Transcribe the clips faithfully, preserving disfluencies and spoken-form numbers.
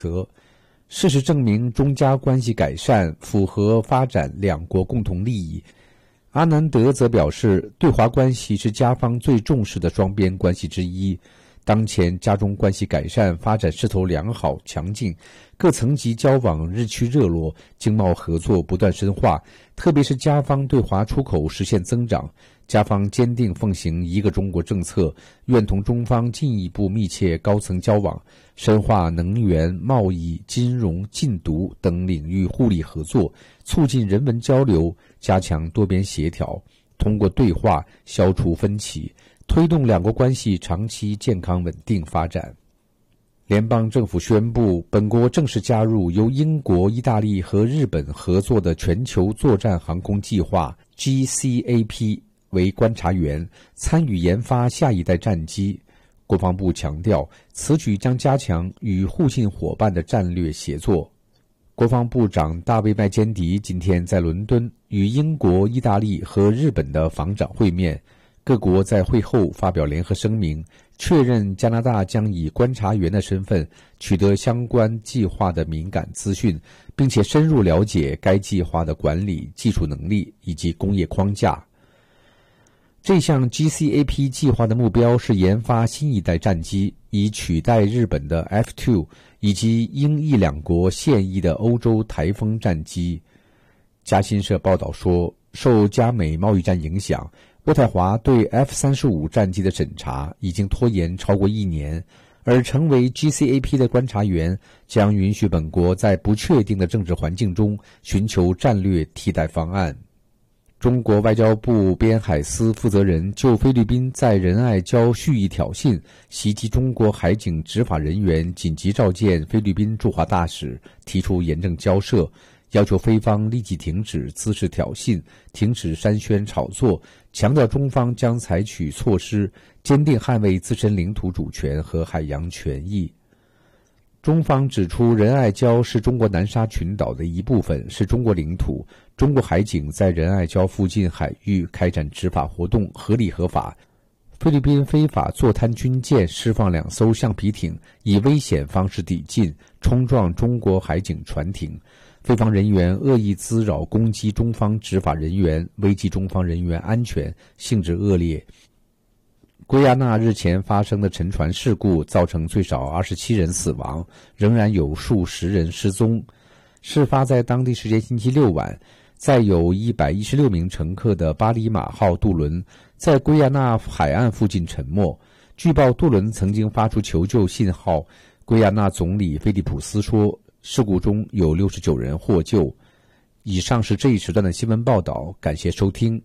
则事实证明，中加关系改善符合发展两国共同利益。阿南德则表示，对华关系是加方最重视的双边关系之一。当前加中关系改善发展势头良好强劲，各层级交往日趋热络，经贸合作不断深化，特别是加方对华出口实现增长。加方坚定奉行一个中国政策，愿同中方进一步密切高层交往，深化能源、贸易、金融、禁毒等领域互利合作，促进人文交流，加强多边协调，通过对话消除分歧，推动两国关系长期健康稳定发展。联邦政府宣布，本国正式加入由英国、意大利和日本合作的全球作战航空计划 G C A P 为观察员，参与研发下一代战机。国防部强调，此举将加强与互信伙伴的战略协作。国防部长大卫麦坚迪今天在伦敦与英国、意大利和日本的防长会面，各国在会后发表联合声明，确认加拿大将以观察员的身份取得相关计划的敏感资讯，并且深入了解该计划的管理、技术能力以及工业框架。这项 G C A P 计划的目标是研发新一代战机，以取代日本的 F 二 以及英意两国现役的欧洲台风战机。加新社报道说，受加美贸易战影响，渥太华对 F 三十五 战机的审查已经拖延超过一年，而成为 G C A P 的观察员将允许本国在不确定的政治环境中寻求战略替代方案。中国外交部边海司负责人就菲律宾在仁爱礁蓄意挑衅、袭击中国海警执法人员紧急召见菲律宾驻华大使，提出严正交涉，要求菲方立即停止滋事挑衅，停止煽宣炒作，强调中方将采取措施，坚定捍卫自身领土主权和海洋权益。中方指出，仁爱礁是中国南沙群岛的一部分，是中国领土。中国海警在仁爱礁附近海域开展执法活动合理合法。菲律宾非法坐滩军舰释放两艘橡皮艇，以危险方式抵近，冲撞中国海警船艇。菲方人员恶意滋扰攻击中方执法人员，危及中方人员安全，性质恶劣。圭亚那日前发生的沉船事故造成最少二十七人死亡，仍然有数十人失踪。事发在当地时间星期六晚，载有一百一十六名乘客的巴里马号渡轮在圭亚那海岸附近沉没。据报渡轮曾经发出求救信号。圭亚那总理菲利普斯说，事故中有六十九人获救。以上是这一时段的新闻报道，感谢收听。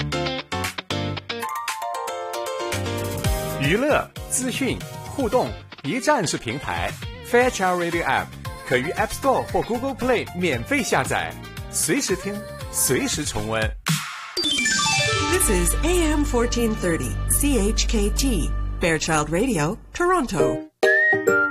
娱乐、资讯、互动，一站式平台 Fairchild Radio App 可于 App Store 或 Google Play 免费下载，随时听，随时重温。 This is A M fourteen thirty C H K T Fairchild Radio, Toronto.